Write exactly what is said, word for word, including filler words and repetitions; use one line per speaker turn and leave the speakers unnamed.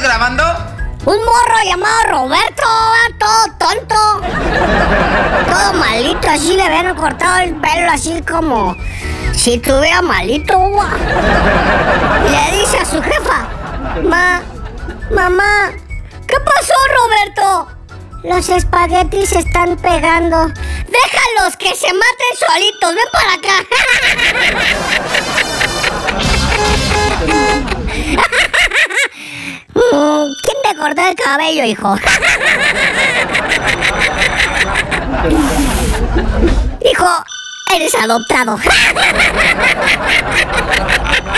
grabando?
Un morro llamado Roberto, todo tonto. Todo malito, así le habían cortado el pelo así como si estuviera malito, gua. Y le dice a su jefa, Ma, mamá, ¿qué pasó, Roberto? Los espaguetis se están pegando. Déjalos que se maten solitos, ven para acá. ¿Quién te cortó el cabello, hijo? Hijo, eres adoptado.